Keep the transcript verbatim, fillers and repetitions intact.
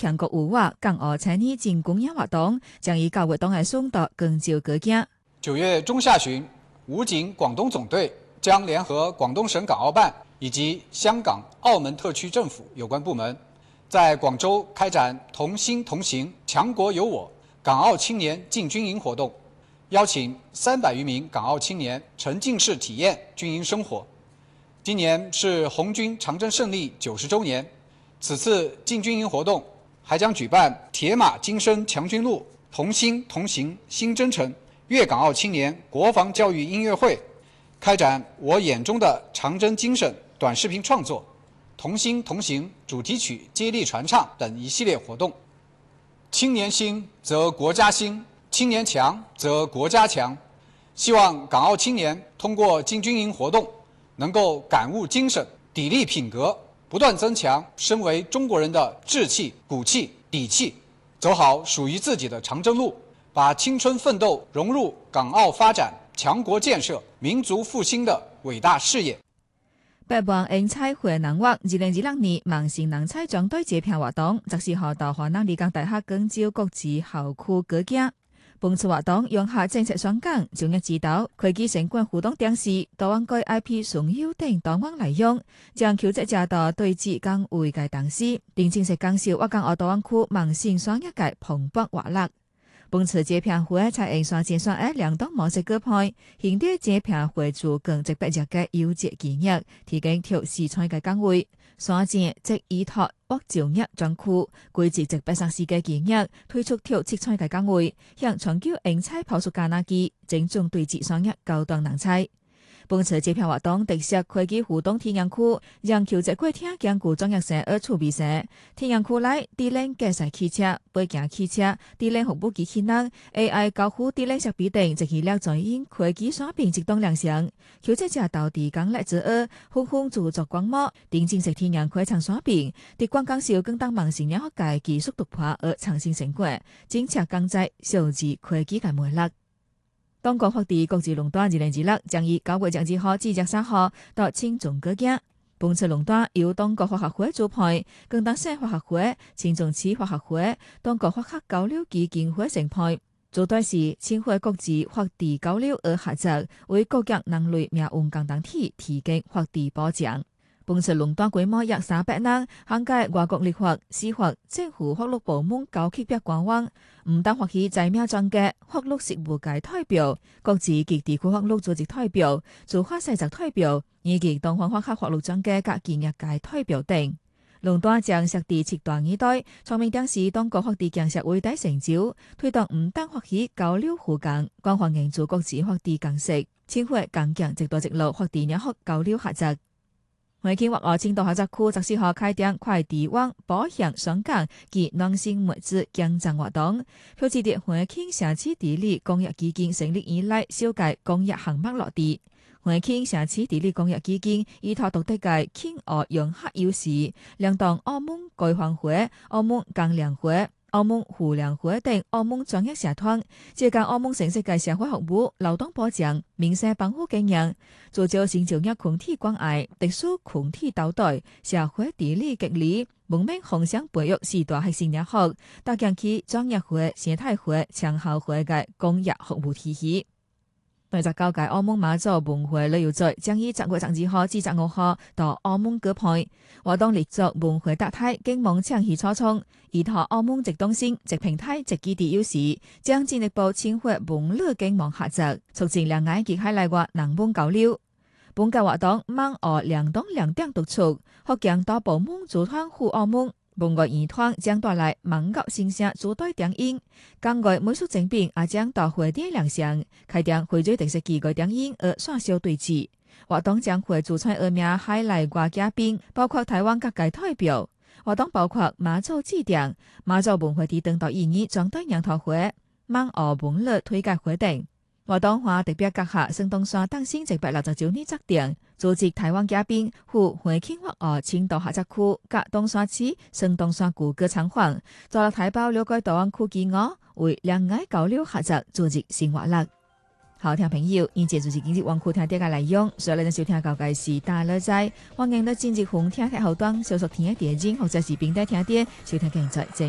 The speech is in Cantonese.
全國有我港澳青年進公演活動，將以教活動嘅送到廣州各境。 九月中下旬，武警廣東總隊將聯合廣東省港澳辦以及香港、澳門特區政府有關部門，在廣州開展同心同行、強國有我港澳青年進軍營活動，邀請三百餘名港澳青年沉浸式體驗軍營生活。今年是紅軍長征勝利九十週年，此次進軍營活動還將舉辦鐵馬金聲強軍路、同心同行新征程粵港澳青年國防教育音樂會，開展我眼中的長征精神短視頻創作、同心同行主題曲接力傳唱等一系列活動。青年興則國家興，青年強則國家強。希望港澳青年通過進軍營活動，能夠感悟精神、砥礪品格，不斷增強身為中國人的志氣、骨氣、底氣，走好屬於自己的長征路，把青春奮鬥融入港澳發展、強國建設、民族復興的偉大事業。 北望英彩會南灣二零二六年萬盛人彩獎隊揭片活動，則是河到河南理工大學廣州國際校區舉行。本次活動用下政策雙講、專業指導、會計相關互動電視、台灣該 I P 送優等檔案內容，將求職者到對接講會嘅當時，並正式介紹我港澳大灣區萬盛雙一嘅蓬勃活力。本次揭片會採用雙線雙二兩種模式舉辦，現地揭片會做更直白日嘅優質經驗，提供條視彩嘅講會。雙線即依託或專業專區，規則直白上市嘅經驗，推出條色彩嘅講會，向長久英彩跑出加拿機，整種對接雙一高端人才。本次揭片活動特色會計互動體驗區，讓求職過聽兼顧專業性而處比賽。體驗區內智能駕駛汽車、背鏡汽車、智能服務機器人、A I 交互智能設備等，即係了在因會計雙邊直動亮相。求職者到地港來之二，紛紛製作光幕，定正式體驗開場雙邊，地廣講授更當萬盛兩學界技術突破而創新成果，精確講在數字會計嘅魅力。當局發地國際龍端二零二六將以九月廿二號至廿三號到青中舉行。本次龍端由當局科學會主辦，更當省科學會、青中市科學會、當局科學交流基金會承辦。做對是青會國際發地交流而合作，為各國人類命運共同體提供發地保障。本次龍端規模約三百人，涵蓋外國立法、司法、政府法律部門高級別官員，唔單發起在名專家、法律事務界代表、國際及地區法律組織代表、駐法實習代表，以及東方法學法律專家及建業界代表等。龍端將設地七大議題，創明當時當國法地建設偉大成就，推動唔單發起交流互動，關懷營造國際法地共識，青會更強直道直路法地兩學交流合作。會計或青島合作區則是可開展快遞網、保險、雙港及軟性物資競爭活動，標誌着會計城市治理公益基金成立以來首屆公益項目落地。會計城市治理公益基金依託獨特嘅傾澳融合優勢，聯動澳門改革會、澳門工聯會、澳門互聯會等澳門專業社團，借鑒澳門成熟嘅社會服務、勞動保障、民生保護經驗，做咗成就業群體關愛、特殊群體導隊、社會治理激勵、文明互相培育四大核心領域，搭建起專業會、生態會、長效會嘅公益服務體系。對十九屆澳門媽祖文會旅遊節將於十月十二號至十五號到澳門舉辦，活動列作文會搭台，經網倡議初衷，依託澳門直通性、直平台、直基地優勢，將進一步深化文旅經網合作，促進兩岸及海內外人文交流。本屆活動網澳聯動兩點突出，福建多部門組團赴澳門。本個演團將帶來民國形象主題電影，港外美術精品也將到會店亮相，開展會最特色幾個電影而選秀對峙。活動將會主催二名海內外嘉賓，包括台灣各界代表。活動包括媽祖祭典、媽祖文會地等到二二專題研討會、網澳文旅推介會等。活動話特別閣下聖東山當選一百六十九年則定，組織台灣嘉賓赴會慶或澳青島合作區及東山市聖東山古歌參訪，在台胞了解大灣區經驗，為兩岸交流合作組織新活力。好聽朋友，現節就是今日網課聽啲嘅內容，所以你哋收聽到嘅是大樂仔，歡迎你進入紅聽睇後端，搜索聽嘅電影或者是平台聽啲收聽更在正。